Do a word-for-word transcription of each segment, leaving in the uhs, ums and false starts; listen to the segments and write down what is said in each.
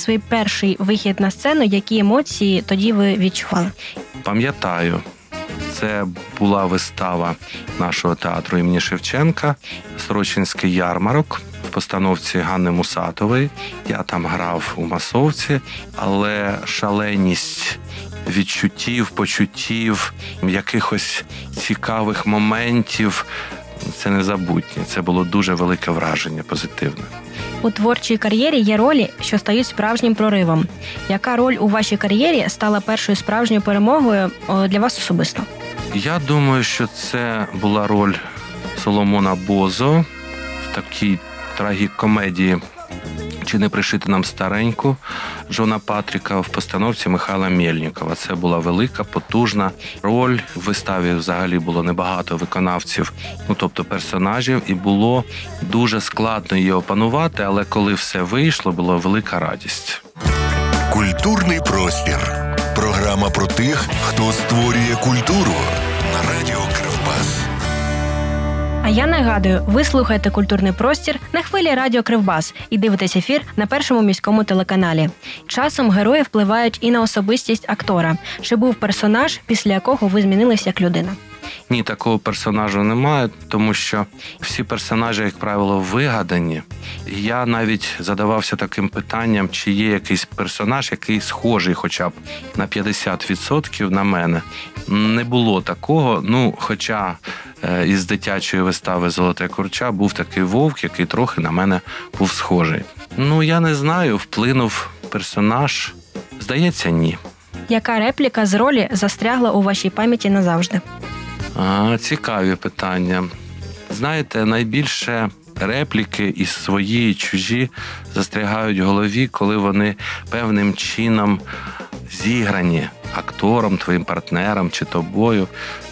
свій перший вихід на сцену, які емоції тоді ви відчували? Пам'ятаю. Це була вистава нашого театру імені Шевченка «Сорочинський ярмарок» в постановці Ганни Мусатової. Я там грав у масовці, але шаленість відчуттів, почуттів, якихось цікавих моментів – це незабутнє. Це було дуже велике враження, позитивне. У творчій кар'єрі є ролі, що стають справжнім проривом. Яка роль у вашій кар'єрі стала першою справжньою перемогою для вас особисто? Я думаю, що це була роль Соломона Бозо в такій трагікомедії «Чи не пришити нам стареньку» Джона Патріка в постановці Михайла Мєльнікова. Це була велика, потужна роль. В виставі взагалі було небагато виконавців, ну тобто персонажів, і було дуже складно її опанувати, але коли все вийшло, була велика радість. Культурний простір. Програма про тих, хто створює культуру на радіо Кривбас. А я нагадую, ви слухаєте «Культурний простір» на хвилі радіо Кривбас і дивитесь ефір на Першому міському телеканалі. Часом герої впливають і на особистість актора. Чи був персонаж, після якого ви змінились як людина? Ні, такого персонажу немає, тому що всі персонажі, як правило, вигадані. Я навіть задавався таким питанням, чи є якийсь персонаж, який схожий хоча б на п'ятдесят відсотків на мене. Не було такого, ну, хоча е, із дитячої вистави «Золоте курча» був такий вовк, який трохи на мене був схожий. Ну, я не знаю, вплинув персонаж. Здається, ні. Яка репліка з ролі застрягла у вашій пам'яті назавжди? А, цікаві питання. Знаєте, найбільше репліки і свої, і чужі застрягають в голові, коли вони певним чином зіграні актором, твоїм партнером чи тобою.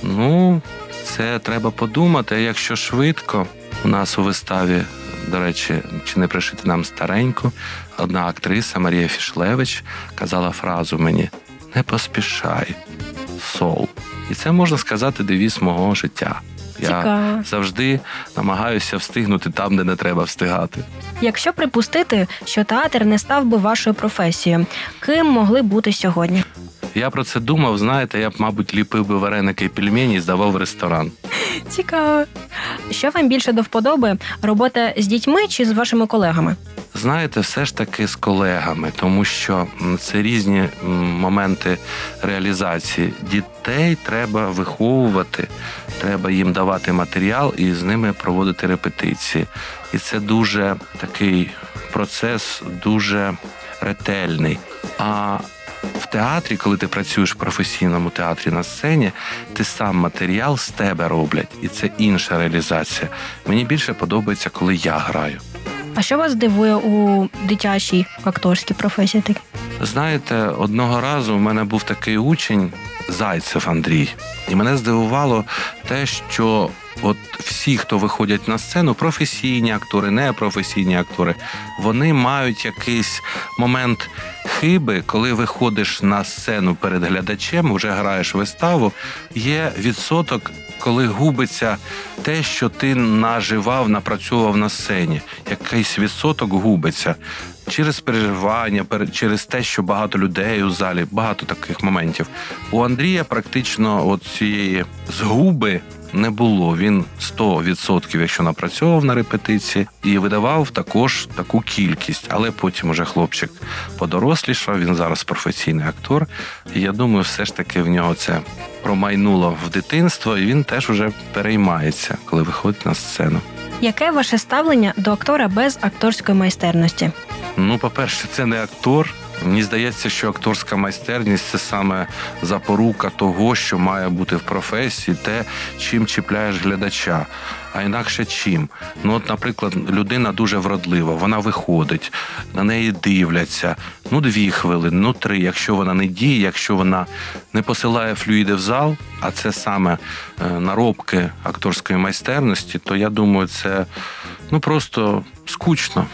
Ну, це треба подумати. А якщо швидко, у нас у виставі, до речі, «Чи не пришити нам стареньку», одна актриса, Марія Фішлевич, казала фразу мені: «Не поспішай, сол». І це, можна сказати, девіз мого життя. Цікаво. Я завжди намагаюся встигнути там, де не треба встигати. Якщо припустити, що театр не став би вашою професією, ким могли бути сьогодні? Я про це думав, знаєте, я б, мабуть, ліпив би вареники і пельмені і здавав в ресторан. Цікаво. Що вам більше до вподоби? Робота з дітьми чи з вашими колегами? Знаєте, все ж таки з колегами, тому що це різні моменти реалізації. Дітей треба виховувати, треба їм давати матеріал і з ними проводити репетиції. І це дуже такий процес, дуже ретельний. А в театрі, коли ти працюєш в професійному театрі на сцені, ти сам матеріал з тебе роблять. І це інша реалізація. Мені більше подобається, коли я граю. А що вас дивує у дитячій акторській професії? Знаєте, одного разу у мене був такий учень, Зайцев Андрій. І мене здивувало те, що от всі, хто виходять на сцену, професійні актори, непрофесійні актори, вони мають якийсь момент хиби, коли виходиш на сцену перед глядачем, вже граєш виставу, є відсоток, коли губиться те, що ти наживав, напрацьовував на сцені. Якийсь відсоток губиться. Через переживання, через те, що багато людей у залі, багато таких моментів. У Андрія практично от цієї згуби не було. Він сто відсотків, якщо напрацьовував на репетиції, і видавав також таку кількість. Але потім уже хлопчик подорослішав, він зараз професійний актор. І я думаю, все ж таки в нього це промайнуло в дитинство, і він теж уже переймається, коли виходить на сцену. Яке ваше ставлення до актора без акторської майстерності? Ну, по-перше, це не актор. Мені здається, що акторська майстерність – це саме запорука того, що має бути в професії, те, чим чіпляєш глядача. А інакше чим? Ну, от, наприклад, людина дуже вродлива, вона виходить, на неї дивляться, ну, дві хвилини, ну, три. Якщо вона не діє, якщо вона не посилає флюїди в зал, а це саме наробки акторської майстерності, то, я думаю, це, ну, просто скучно.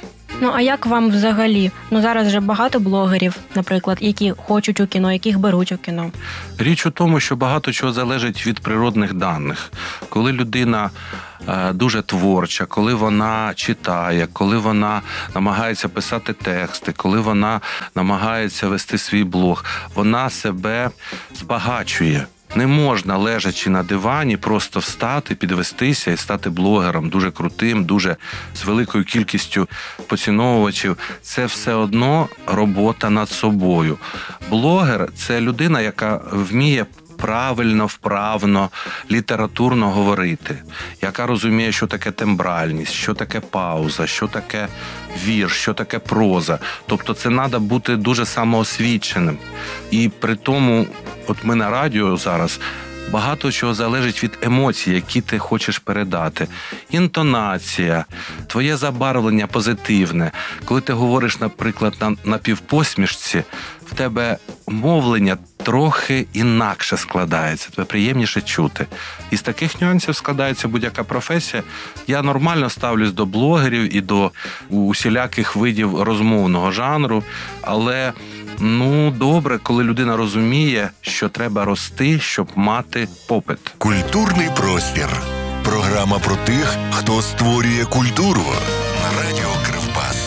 Ну, а як вам взагалі? Ну, зараз вже багато блогерів, наприклад, які хочуть у кіно, яких беруть у кіно. Річ у тому, що багато чого залежить від природних даних. Коли людина е, дуже творча, коли вона читає, коли вона намагається писати тексти, коли вона намагається вести свій блог, вона себе збагачує. Не можна, лежачи на дивані, просто встати, підвестися і стати блогером дуже крутим, дуже з великою кількістю поціновувачів. Це все одно робота над собою. Блогер – це людина, яка вміє правильно, вправно, літературно говорити, яка розуміє, що таке тембральність, що таке пауза, що таке вірш, що таке проза. Тобто це треба бути дуже самоосвіченим. І при тому, от ми на радіо зараз, багато чого залежить від емоцій, які ти хочеш передати. Інтонація, твоє забарвлення позитивне. Коли ти говориш, наприклад, на, на півпосмішці, в тебе мовлення трохи інакше складається, тебе приємніше чути. Із таких нюансів складається будь-яка професія. Я нормально ставлюсь до блогерів і до усіляких видів розмовного жанру, але ну, добре, коли людина розуміє, що треба рости, щоб мати попит. Культурний простір. Програма про тих, хто створює культуру. На радіо Кривбас.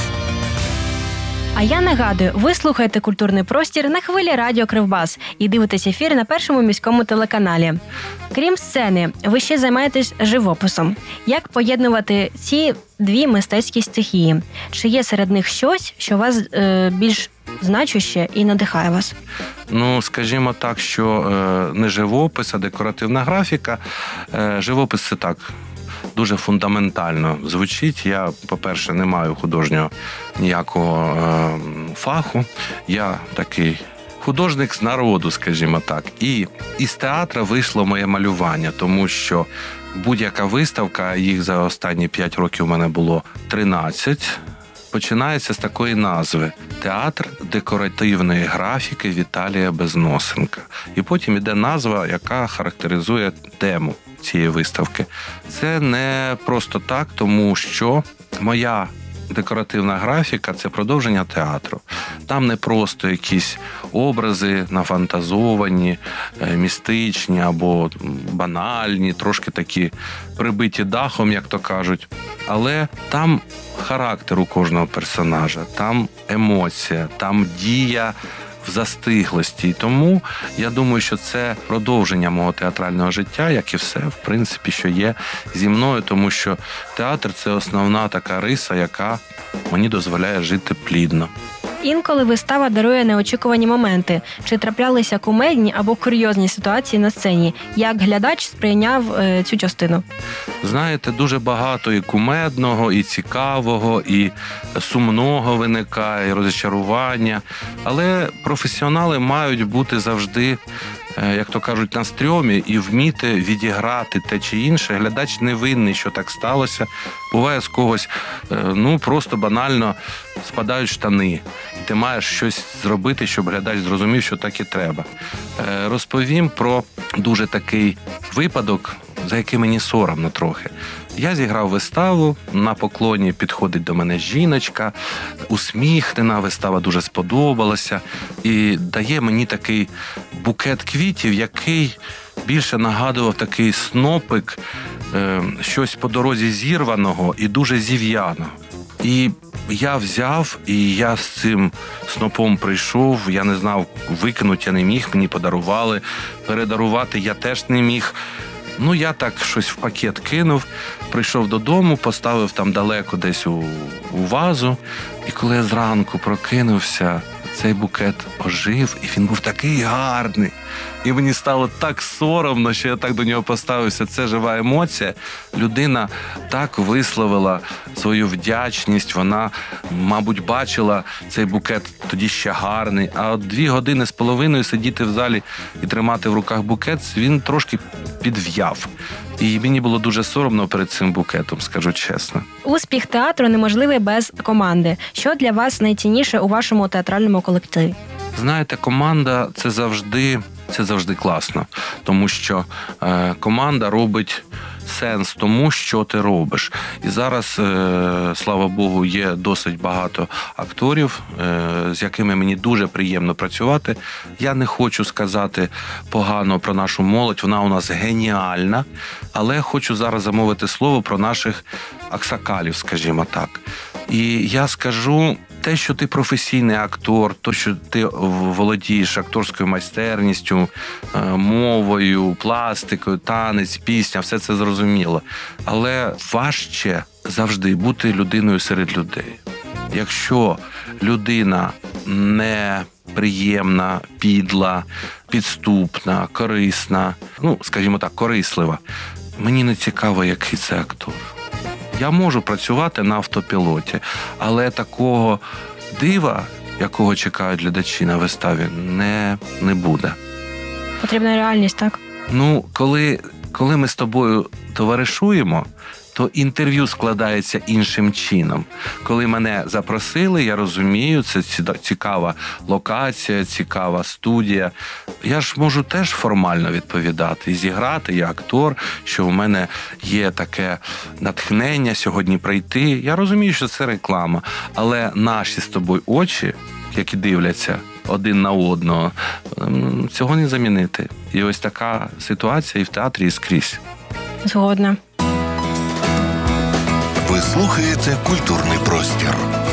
А я нагадую, ви слухаєте «Культурний простір» на хвилі радіо Кривбас і дивитесь ефір на першому міському телеканалі. Крім сцени, ви ще займаєтесь живописом. Як поєднувати ці дві мистецькі стихії? Чи є серед них щось, що вас е, більш значуще і надихає вас? Ну, скажімо так, що е, не живопис, а декоративна графіка. Е, живопис – це так, дуже фундаментально звучить. Я, по-перше, не маю художнього ніякого е, фаху. Я такий художник з народу, скажімо так. І із театру вийшло моє малювання, тому що будь-яка виставка, їх за останні п'ять років у мене було тринадцять, починається з такої назви «Театр декоративної графіки Віталія Безносенка». І потім іде назва, яка характеризує тему цієї виставки. Це не просто так, тому що моя декоративна графіка – це продовження театру. Там не просто якісь образи нафантазовані, містичні або банальні, трошки такі прибиті дахом, як то кажуть. Але там характер у кожного персонажа, там емоція, там дія в застиглості. І тому я думаю, що це продовження мого театрального життя, як і все, в принципі, що є зі мною, тому що театр – це основна така риса, яка мені дозволяє жити плідно. Інколи вистава дарує неочікувані моменти. Чи траплялися кумедні або курйозні ситуації на сцені? Як глядач сприйняв е, цю частину? Знаєте, дуже багато і кумедного, і цікавого, і сумного виникає, і розчарування. Але професіонали мають бути завжди, як то кажуть, на стрьомі і вміти відіграти те чи інше. Глядач не винний, що так сталося. Буває з когось, ну, просто банально спадають штани. І ти маєш щось зробити, щоб глядач зрозумів, що так і треба. Розповім про дуже такий випадок, за який мені соромно трохи. Я зіграв виставу, на поклоні підходить до мене жіночка, усміхнена, вистава дуже сподобалася, і дає мені такий букет квітів, який більше нагадував такий снопик, е, щось по дорозі зірваного і дуже зів'яного. І я взяв, і я з цим снопом прийшов, я не знав, викинути я не міг, мені подарували, передарувати я теж не міг. Ну, я так щось в пакет кинув, прийшов додому, поставив там далеко десь у, у вазу. І коли я зранку прокинувся, цей букет ожив, і він був такий гарний. І мені стало так соромно, що я так до нього поставився. Це жива емоція. Людина так висловила свою вдячність. Вона, мабуть, бачила цей букет тоді ще гарний. А от дві години з половиною сидіти в залі і тримати в руках букет, він трошки підв'яв. І мені було дуже соромно перед цим букетом, скажу чесно. Успіх театру неможливий без команди. Що для вас найцінніше у вашому театральному колективі? Знаєте, команда – це завжди, це завжди класно, тому що е, команда робить сенс тому, що ти робиш. І зараз, е, слава Богу, є досить багато акторів, е, з якими мені дуже приємно працювати. Я не хочу сказати погано про нашу молодь, вона у нас геніальна, але хочу зараз замовити слово про наших аксакалів, скажімо так. І я скажу, те, що ти професійний актор, то, що ти володієш акторською майстерністю, мовою, пластикою, танець, пісня, все це зрозуміло. Але важче завжди бути людиною серед людей. Якщо людина неприємна, підла, підступна, корисна, ну, скажімо так, корислива, мені не цікаво, який це актор. Я можу працювати на автопілоті, але такого дива, якого чекають глядачі на виставі, не, не буде. Потрібна реальність, так? Ну, коли, коли ми з тобою товаришуємо, то інтерв'ю складається іншим чином. Коли мене запросили, я розумію, це цікава локація, цікава студія. Я ж можу теж формально відповідати і зіграти, я актор, що в мене є таке натхнення сьогодні прийти. Я розумію, що це реклама, але наші з тобою очі, які дивляться один на одного, цього не замінити. І ось така ситуація і в театрі, і скрізь. Згодна. Ви слухаєте «Культурний простір».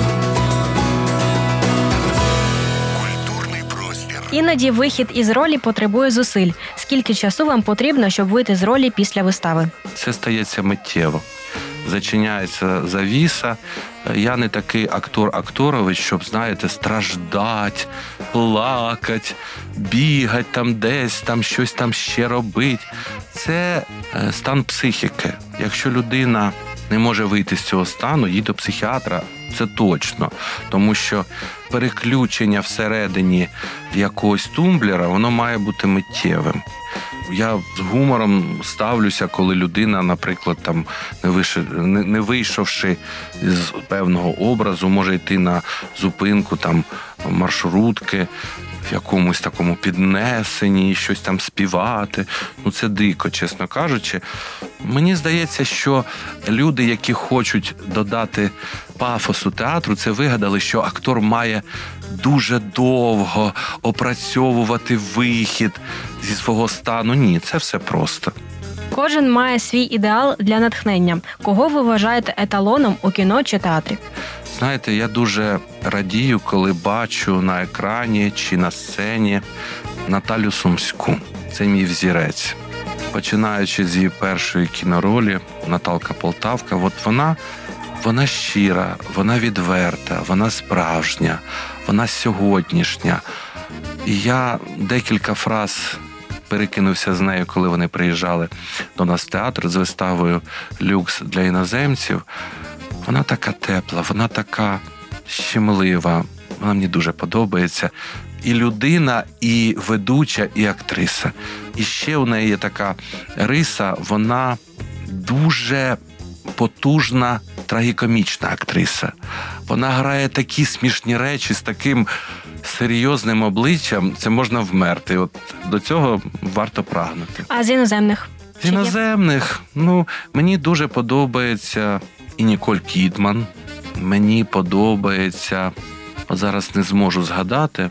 Культурний простір. Іноді вихід із ролі потребує зусиль. Скільки часу вам потрібно, щоб вийти з ролі після вистави? Це стається миттєво. Зачиняється завіса. Я не такий актор-акторович, щоб, знаєте, страждать, плакать, бігать там десь, там щось там ще робити. Це стан психіки. Якщо людина не може вийти з цього стану, їй до психіатра, це точно. Тому що переключення всередині якогось тумблера, воно має бути миттєвим. Я з гумором ставлюся, коли людина, наприклад, там не вийшов, не вийшовши з певного образу, може йти на зупинку там маршрутки в якомусь такому піднесенні, щось там співати. Ну це дико, чесно кажучи. Мені здається, що люди, які хочуть додати пафосу театру, це вигадали, що актор має дуже довго опрацьовувати вихід зі свого стану. Ні, це все просто. Кожен має свій ідеал для натхнення. Кого ви вважаєте еталоном у кіно чи театрі? Знаєте, я дуже радію, коли бачу на екрані чи на сцені Наталю Сумську. Це мій взірець. Починаючи з її першої кіноролі «Наталка Полтавка», от вона, вона щира, вона відверта, вона справжня, вона сьогоднішня. І я декілька фраз перекинувся з нею, коли вони приїжджали до нас в театр з виставою «Люкс для іноземців». Вона така тепла, вона така щемлива, вона мені дуже подобається. І людина, і ведуча, і актриса. І ще у неї є така риса, вона дуже потужна, трагікомічна актриса. Вона грає такі смішні речі з таким серйозним обличчям, це можна вмерти. От до цього варто прагнути. А з іноземних? З іноземних, ну, мені дуже подобається і Ніколь Кідман. Мені подобається, от зараз не зможу згадати,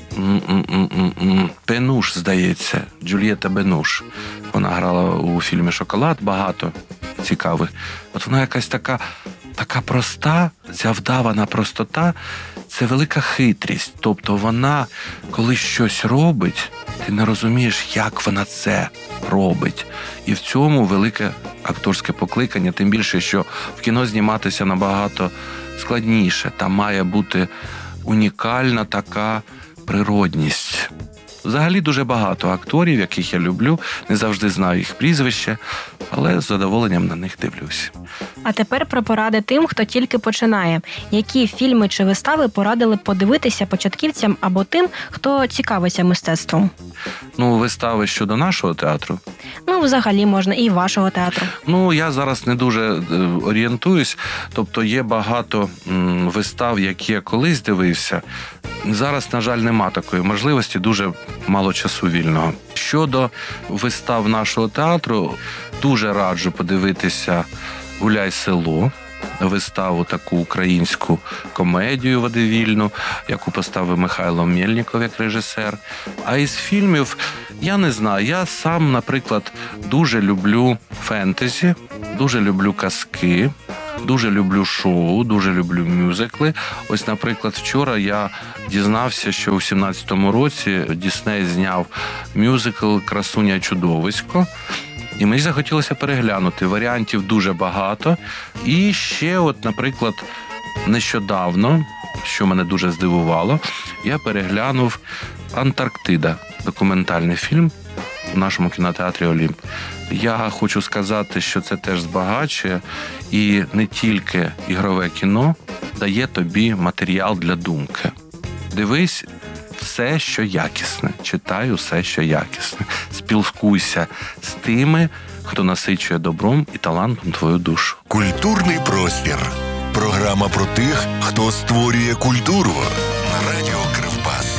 Бенуш, здається, Джульєта Бенуш. Вона грала у фільмі «Шоколад», багато цікавих. От вона якась така, така проста, ця вдавана простота, це велика хитрість. Тобто вона, коли щось робить, ти не розумієш, як вона це робить. І в цьому велике акторське покликання, тим більше, що в кіно зніматися набагато складніше. Там має бути унікальна така природність. Взагалі дуже багато акторів, яких я люблю, не завжди знаю їх прізвище, але з задоволенням на них дивлюсь. А тепер про поради тим, хто тільки починає. Які фільми чи вистави порадили подивитися початківцям або тим, хто цікавиться мистецтвом? Ну, вистави щодо нашого театру? Ну, взагалі можна і вашого театру. Ну, я зараз не дуже орієнтуюсь. Тобто є багато м, вистав, які я колись дивився. Зараз, на жаль, нема такої можливості. Дуже мало часу вільного. Щодо вистав нашого театру, дуже раджу подивитися «Гуляй село», виставу таку українську комедію водевільну, яку поставив Михайло Мєльніков як режисер. А із фільмів, я не знаю, я сам, наприклад, дуже люблю фентезі, дуже люблю казки, дуже люблю шоу, дуже люблю мюзикли. Ось, наприклад, вчора я дізнався, що у сімнадцятому році Дісней зняв мюзикл «Красуня чудовисько». І мені захотілося переглянути. Варіантів дуже багато. І ще, от, наприклад, нещодавно, що мене дуже здивувало, я переглянув «Антарктида», документальний фільм у нашому кінотеатрі «Олімп». Я хочу сказати, що це теж збагачує, і не тільки ігрове кіно дає тобі матеріал для думки. Дивись все, що якісне. Читай усе, що якісне. Спілкуйся з тими, хто насичує добром і талантом твою душу. Культурний простір. Програма про тих, хто створює культуру. На радіо Кривбас.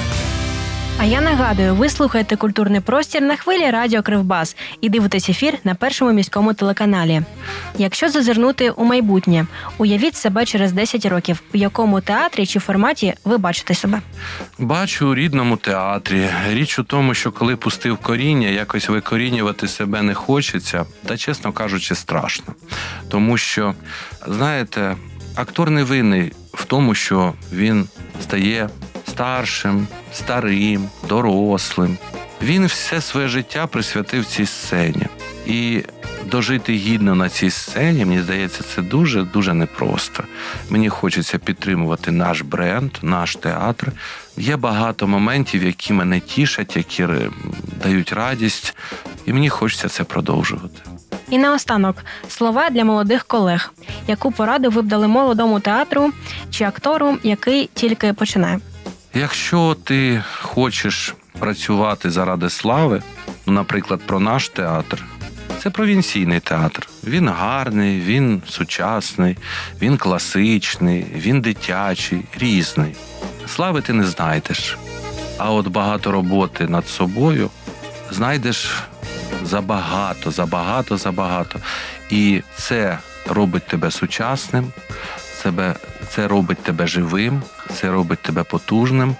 А я нагадую, ви слухаєте «Культурний простір» на хвилі радіо Кривбас і дивитесь ефір на першому міському телеканалі. Якщо зазирнути у майбутнє, уявіть себе через десять років, у якому театрі чи форматі ви бачите себе? Бачу у рідному театрі. Річ у тому, що коли пустив коріння, якось викорінювати себе не хочеться, та, чесно кажучи, страшно. Тому що, знаєте, актор не винний в тому, що він стає старшим, старим, дорослим. Він все своє життя присвятив цій сцені. І дожити гідно на цій сцені, мені здається, це дуже-дуже непросто. Мені хочеться підтримувати наш бренд, наш театр. Є багато моментів, які мене тішать, які дають радість, і мені хочеться це продовжувати. І наостанок, слова для молодих колег. Яку пораду ви б дали молодому театру чи актору, який тільки починає? Якщо ти хочеш працювати заради слави, ну, наприклад, про наш театр, це провінційний театр. Він гарний, він сучасний, він класичний, він дитячий, різний. Слави ти не знайдеш. А от багато роботи над собою знайдеш забагато, забагато, забагато. І це робить тебе сучасним, це, це робить тебе живим, це робить тебе потужним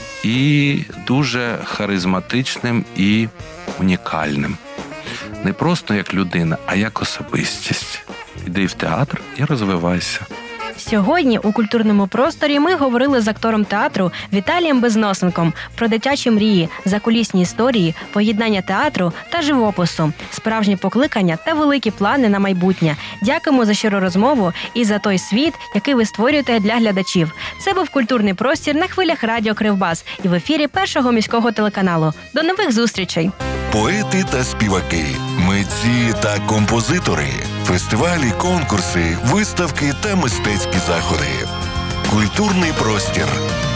і дуже харизматичним і унікальним. Не просто як людина, а як особистість. Іди в театр і розвивайся. Сьогодні у культурному просторі ми говорили з актором театру Віталієм Безносенком про дитячі мрії, закулісні історії, поєднання театру та живопису, справжні покликання та великі плани на майбутнє. Дякуємо за щиру розмову і за той світ, який ви створюєте для глядачів. Це був культурний простір на хвилях радіо Кривбас і в ефірі першого міського телеканалу. До нових зустрічей! Поети та співаки, митці та композитори, фестивалі, конкурси, виставки та мистецькі заходи. Культурний простір.